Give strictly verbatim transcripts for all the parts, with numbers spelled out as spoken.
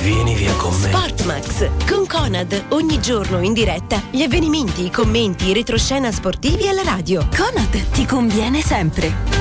Vieni via con me. Sportmax con Conad, ogni giorno in diretta gli avvenimenti, i commenti, i retroscena sportivi alla radio. Conad ti conviene sempre.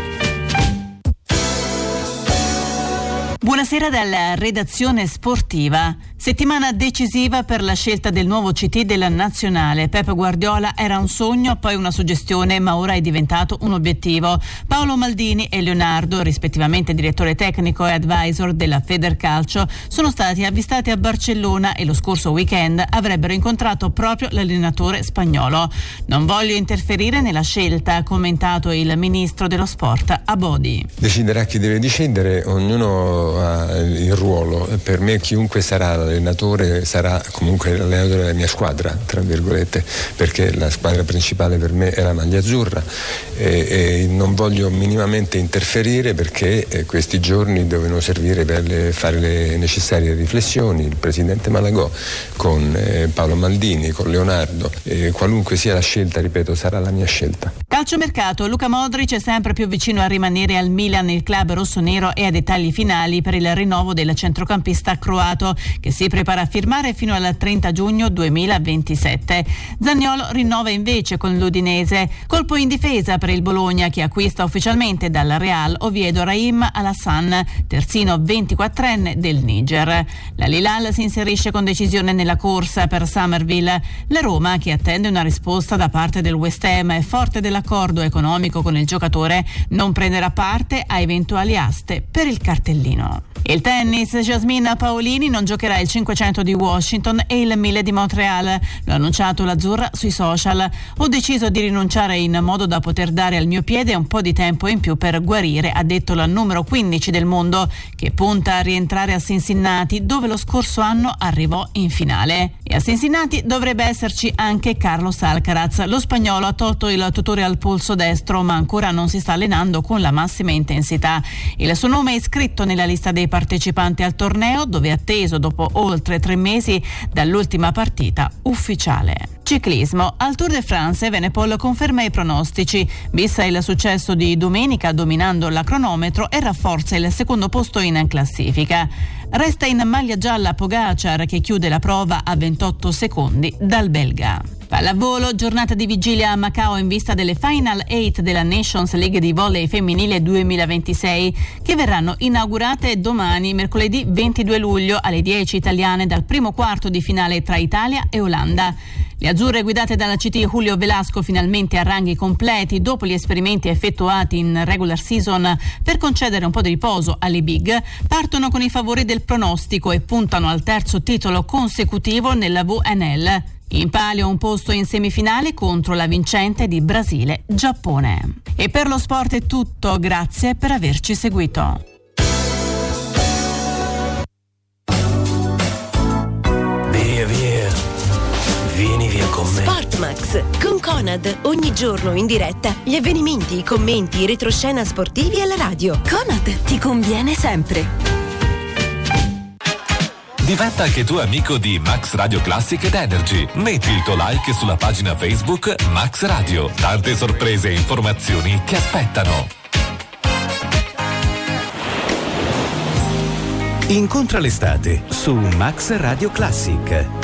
Buonasera dalla redazione sportiva. Settimana decisiva per la scelta del nuovo C T della Nazionale. Pep Guardiola era un sogno, poi una suggestione, ma ora è diventato un obiettivo. Paolo Maldini e Leonardo, rispettivamente direttore tecnico e advisor della Federcalcio, sono stati avvistati a Barcellona e lo scorso weekend avrebbero incontrato proprio l'allenatore spagnolo. Non voglio interferire nella scelta, ha commentato il ministro dello sport Abodi. Deciderà chi deve decidere, ognuno ha il ruolo. Per me chiunque sarà l'allenatore sarà comunque l'allenatore della mia squadra, tra virgolette, perché la squadra principale per me è la maglia azzurra e, e non voglio minimamente interferire perché eh, questi giorni devono servire per le, fare le necessarie riflessioni. Il presidente Malagò con eh, Paolo Maldini, con Leonardo, eh, qualunque sia la scelta, ripeto, sarà la mia scelta. Calciomercato, Luka Modric è sempre più vicino a rimanere al Milan, il club rossonero è a dettagli finali per il rinnovo del centrocampista croato che si prepara a firmare fino al trenta giugno duemilaventisette. Zaniolo rinnova invece con l'Udinese. Colpo in difesa per il Bologna che acquista ufficialmente dal Real Oviedo Raheem Alassane, terzino ventiquattrenne del Niger. La Hilal si inserisce con decisione nella corsa per Summerville. La Roma, che attende una risposta da parte del West Ham e forte dell'accordo economico con il giocatore, non prenderà parte a eventuali aste per il cartellino. Il tennis, Jasmine Paolini non giocherà il cinquecento di Washington e il mille di Montreal. L'ha annunciato l'azzurra sui social. Ho deciso di rinunciare in modo da poter dare al mio piede un po' di tempo in più per guarire, ha detto la numero quindici del mondo, che punta a rientrare a Cincinnati, dove lo scorso anno arrivò in finale. E a Cincinnati dovrebbe esserci anche Carlos Alcaraz. Lo spagnolo ha tolto il tutore al polso destro, ma ancora non si sta allenando con la massima intensità. Il suo nome è iscritto nella lista dei partecipanti al torneo, dove è atteso dopo oltre tre mesi dall'ultima partita ufficiale. Ciclismo, al Tour de France Evenepoel conferma i pronostici, vista il successo di domenica dominando la cronometro e rafforza il secondo posto in classifica. Resta in maglia gialla Pogacar che chiude la prova a ventotto secondi dal belga. Pallavolo, giornata di vigilia a Macao in vista delle Final otto della Nations League di volley femminile duemilaventisei che verranno inaugurate domani, mercoledì ventidue luglio alle dieci italiane dal primo quarto di finale tra Italia e Olanda. Le azzurre guidate dalla C T Julio Velasco finalmente a ranghi completi dopo gli esperimenti effettuati in regular season per concedere un po' di riposo alle big, partono con i favori del pronostico e puntano al terzo titolo consecutivo nella V N L. In palio un posto in semifinale contro la vincente di Brasile-Giappone. E per lo sport è tutto, grazie per averci seguito. Via via, vieni via con me. Sportmax con Conad, ogni giorno in diretta gli avvenimenti, i commenti, i retroscena sportivi alla radio. Conad ti conviene sempre. Diventa anche tu amico di Max Radio Classic ed Energy. Metti il tuo like sulla pagina Facebook Max Radio. Tante sorprese e informazioni ti aspettano. Incontra l'estate su Max Radio Classic.